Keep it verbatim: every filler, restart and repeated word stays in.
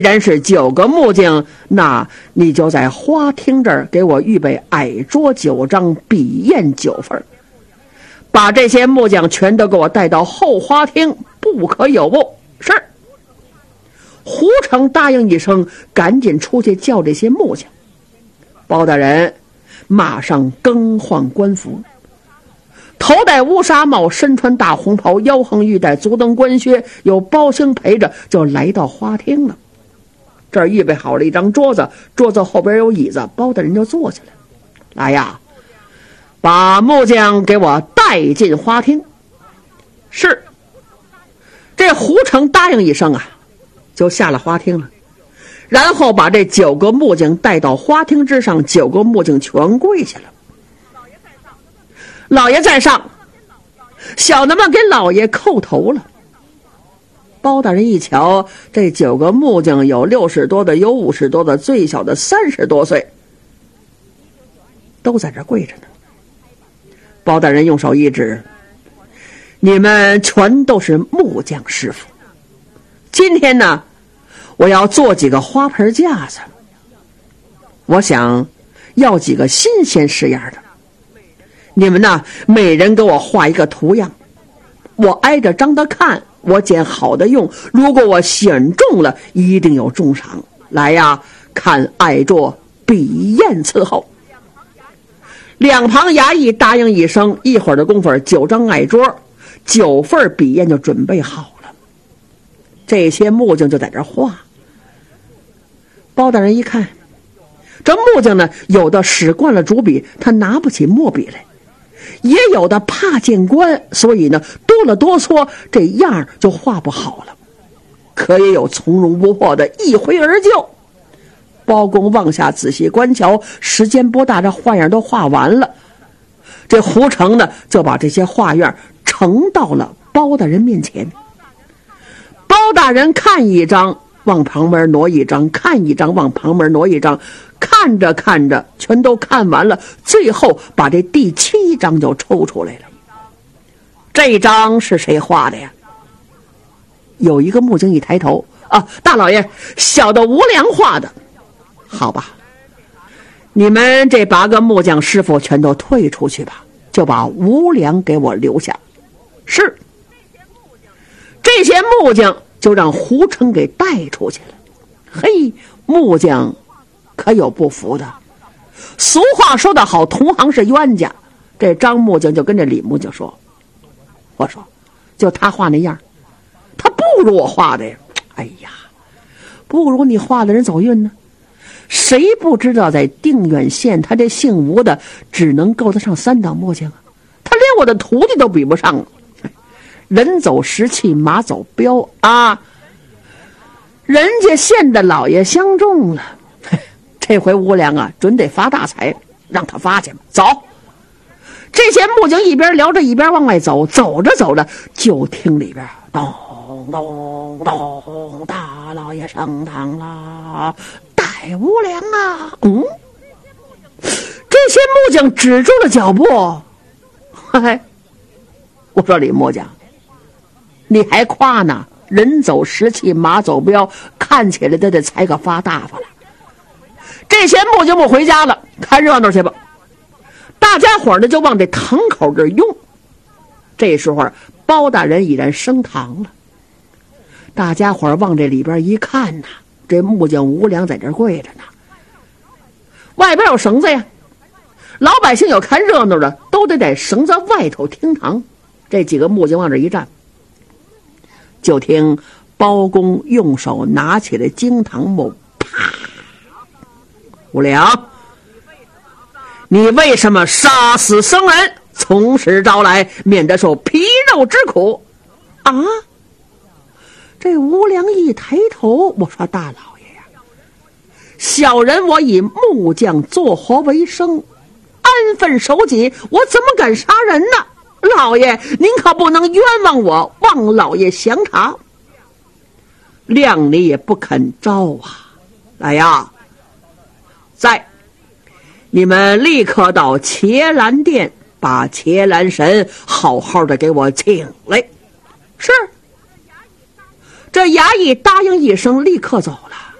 然是九个木匠，那你就在花厅这儿给我预备矮桌九张，笔砚九份，把这些木匠全都给我带到后花厅，不可有误。是。胡成答应一声，赶紧出去叫这些木匠。包大人马上更换官服，头戴乌纱帽，身穿大红袍，腰横玉带，足蹬官靴，有包兴陪着，就来到花厅了。这儿预备好了一张桌子，桌子后边有椅子，包大人就坐下来。来呀，把木匠给我带进花厅。是。这胡成答应一声啊，就下了花厅了。然后把这九个木匠带到花厅之上，九个木匠全跪下了。老爷在上，小的们给老爷叩头了。包大人一瞧，这九个木匠有六十多的，有五十多的，最小的三十多岁，都在这跪着呢。包大人用手一指，你们全都是木匠师傅。今天呢，我要做几个花盆架子，我想要几个新鲜式样的。你们呢，每人给我画一个图样，我挨着张的看，我捡好的用，如果我选中了，一定有重赏。来呀，看矮桌笔砚伺候。两旁衙役答应一声，一会儿的功夫，九张矮桌，九份笔砚就准备好了。这些木匠就在这画。包大人一看，这木匠呢，有的使惯了竹笔，他拿不起墨笔来，也有的怕见官，所以呢哆了哆嗦，这样就画不好了。可也有从容不迫的，一挥而就。包公往下仔细观瞧，时间不大，这画样都画完了。这胡成呢，就把这些画样呈到了包大人面前。包大人看一张，往旁边挪一张，看一张，往旁边挪一张，看着看着全都看完了，最后把这第七张就抽出来了。这张是谁画的呀？有一个木匠一抬头，啊，大老爷，小的无良画的。好吧，你们这八个木匠师傅全都退出去吧，就把无良给我留下。是。这些木匠就让胡成给带出去了。嘿，木匠可有不服的。俗话说得好，同行是冤家。这张木匠就跟这李木匠说，我说就他画那样，他不如我画的呀。哎呀，不如你画的人走运呢。谁不知道在定远县，他这姓吴的只能够得上三等木匠啊，他连我的徒弟都比不上了。人走石器，马走镖啊，人家县的老爷相中了，这回吴良啊准得发大财，让他发去吧。走。这些木匠一边聊着一边往外走，走着走着就听里边咚咚咚，大老爷升堂了，戴无良啊。嗯，这些木匠止住了脚步。嘿，我说李木匠，你还夸呢？人走石器，马走镖，看起来都得才个发大发了。这些木匠不回家了，看热闹去吧。大家伙呢就往这堂口这拥。这时候包大人已然升堂了，大家伙往这里边一看呐，这木匠无良在这跪着呢，外边有绳子呀，老百姓有看热闹的都得在绳子外头听堂。这几个木匠往这一站，就听包公用手拿起了惊堂木，啪！无良，你为什么杀死生人，从实招来，免得受皮肉之苦啊？这无良一抬头，我说大老爷呀，小人我以木匠做活为生，安分守己，我怎么敢杀人呢？老爷您可不能冤枉我，望老爷详查。谅你也不肯招啊。来呀，在你们立刻到伽蓝殿，把伽蓝神好好的给我请来。是。这衙役答应一声，立刻走了。